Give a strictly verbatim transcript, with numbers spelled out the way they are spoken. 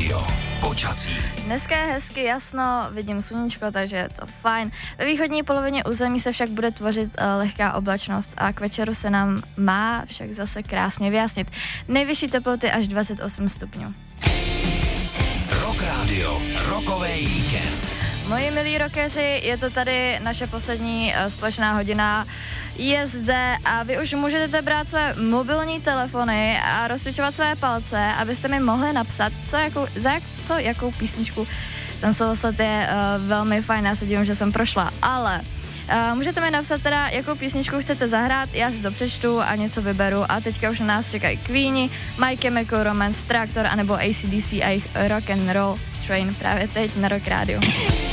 rádio. Počasí. Dneska je hezky jasno, vidím sluníčko, takže je to fajn. Ve východní polovině území se však bude tvořit uh, lehká oblačnost a k večeru se nám má však zase krásně vyjasnit. Nejvyšší teploty až dvacet osm stupňů. Rock Radio, rokový víkend. Moji milí rockeři, je to tady naše poslední uh, společná hodina. Je zde a vy už můžete brát své mobilní telefony a rozcvičovat své palce, abyste mi mohli napsat, co jakou, za jak, co jakou písničku. Ten sousled je uh, velmi fajn, já se divím, že jsem prošla, ale uh, můžete mi napsat teda, jakou písničku chcete zahrát, já si to přečtu a něco vyberu a teďka už na nás čekají Queeni, My Chemical Romance, Traktor anebo A C D C a jejich Rock and Roll Train právě teď na Rock Radio.